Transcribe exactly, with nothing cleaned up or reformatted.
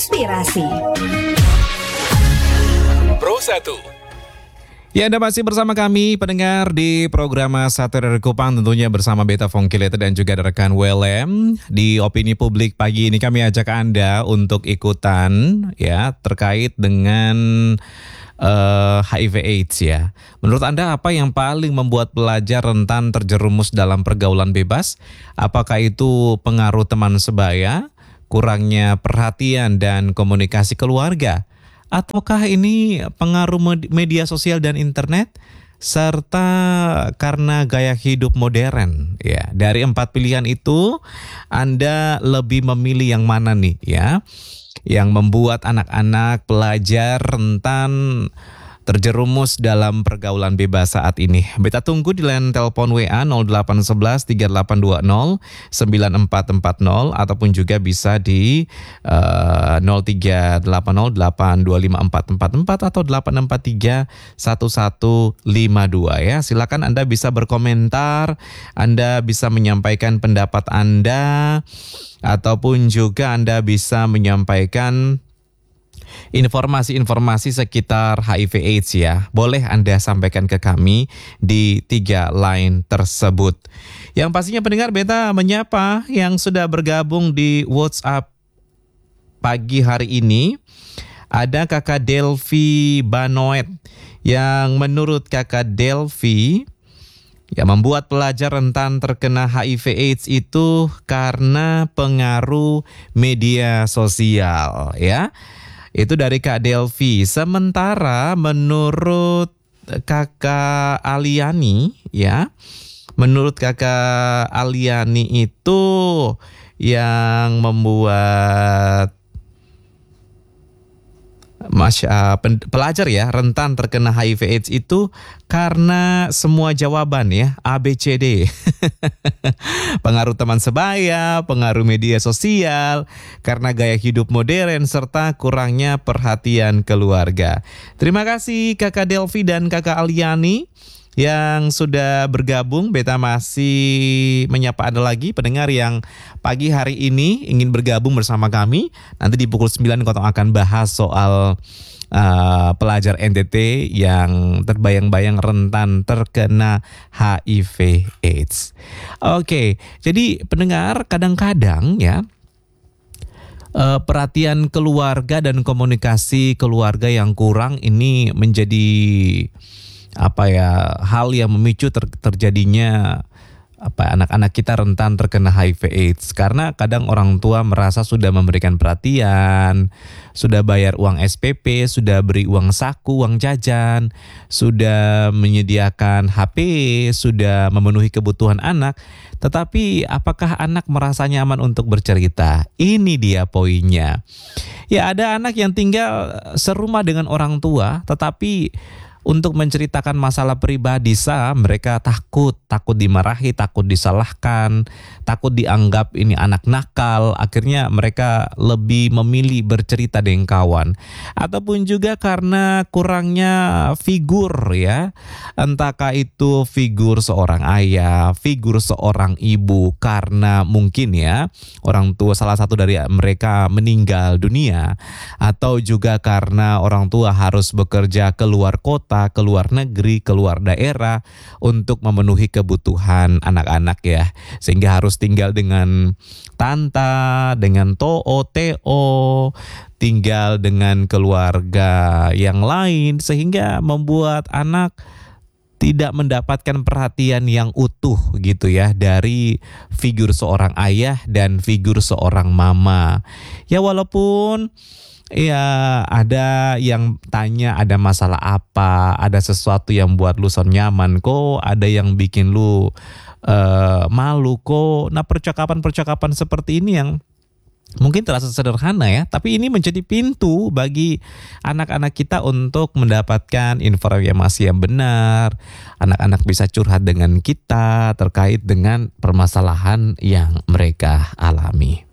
Inspirasi Pro satu. Ya, Anda masih bersama kami pendengar di program Satu dari Kupang, tentunya bersama Beta Fongkilete dan juga rekan W L M. Di Opini Publik pagi ini kami ajak Anda untuk ikutan ya terkait dengan uh, H I V AIDS ya. Menurut Anda apa yang paling membuat pelajar rentan terjerumus dalam pergaulan bebas? Apakah itu pengaruh teman sebaya, kurangnya perhatian dan komunikasi keluarga? Ataukah ini pengaruh media sosial dan internet? Serta karena gaya hidup modern? Ya, dari empat pilihan itu, Anda lebih memilih yang mana nih ya? Yang membuat anak-anak pelajar rentan terjerumus dalam pergaulan bebas saat ini. Beta tunggu di line telepon W A nol delapan satu satu tiga delapan dua nol sembilan empat empat nol ataupun juga bisa di uh, nol tiga delapan nol delapan dua lima empat empat empat atau delapan empat tiga satu satu lima dua ya. Silakan Anda bisa berkomentar, Anda bisa menyampaikan pendapat Anda ataupun juga Anda bisa menyampaikan informasi-informasi sekitar H I V AIDS ya. Boleh Anda sampaikan ke kami di tiga line tersebut. Yang pastinya pendengar Beta menyapa yang sudah bergabung di WhatsApp pagi hari ini. Ada Kakak Delvi Banoet yang menurut Kakak Delvi yang membuat pelajar rentan terkena H I V AIDS itu karena pengaruh media sosial ya. Itu dari Kak Delvi. Sementara menurut Kakak Aliani ya, menurut Kakak Aliani itu yang membuat Mas, uh, pen, pelajar ya rentan terkena H I V AIDS itu karena semua jawaban ya A B C D. Pengaruh teman sebaya, pengaruh media sosial, karena gaya hidup modern serta kurangnya perhatian keluarga. Terima kasih Kakak Delvi dan Kakak Aliani yang sudah bergabung. Beta masih menyapa Anda lagi pendengar yang pagi hari ini ingin bergabung bersama kami. Nanti di pukul sembilan kita akan bahas soal uh, pelajar N T T yang terbayang-bayang rentan terkena H I V AIDS. Oke, jadi pendengar kadang-kadang ya uh, perhatian keluarga dan komunikasi keluarga yang kurang ini menjadi apa ya hal yang memicu ter, terjadinya apa anak-anak kita rentan terkena H I V AIDS karena kadang orang tua merasa sudah memberikan perhatian, sudah bayar uang S P P, sudah beri uang saku, uang jajan, sudah menyediakan H P, sudah memenuhi kebutuhan anak, tetapi apakah anak merasa nyaman untuk bercerita? Ini dia poinnya. Ya, ada anak yang tinggal serumah dengan orang tua tetapi untuk menceritakan masalah pribadi sah, mereka takut, takut dimarahi, takut disalahkan, takut dianggap ini anak nakal. Akhirnya mereka lebih memilih bercerita dengan kawan. Ataupun juga karena kurangnya figur ya. Entahkah itu figur seorang ayah, figur seorang ibu, karena mungkin ya orang tua salah satu dari mereka meninggal dunia, atau juga karena orang tua harus bekerja keluar kota, keluar negeri, keluar daerah untuk memenuhi kebutuhan anak-anak ya. Sehingga harus tinggal dengan tanta, dengan to'o, te'o, tinggal dengan keluarga yang lain sehingga membuat anak tidak mendapatkan perhatian yang utuh gitu ya dari figur seorang ayah dan figur seorang mama. Ya walaupun ya ada yang tanya ada masalah apa, ada sesuatu yang buat lu son nyaman kok, ada yang bikin lu uh, malu kok. Nah percakapan-percakapan seperti ini yang mungkin terasa sederhana ya, tapi ini menjadi pintu bagi anak-anak kita untuk mendapatkan informasi yang benar. Anak-anak bisa curhat dengan kita terkait dengan permasalahan yang mereka alami.